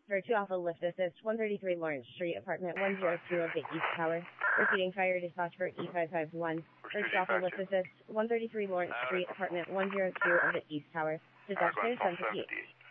Virtue Alpha Lift Assist, 133 Lawrence Street, Apartment 102 of the East Tower. Repeating fire dispatch for E551. Virtue Alpha Lift Assist, 133 Lawrence Street, Apartment 102 of the East Tower. Dispatch clear, 10 to